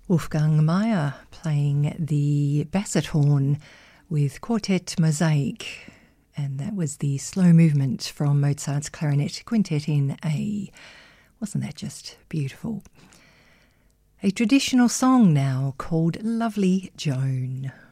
Wolfgang Mayer playing the basset horn with Quartet Mosaic, and that was the slow movement from Mozart's Clarinet Quintet in A. Wasn't that just beautiful? A traditional song now called Lovely Joan.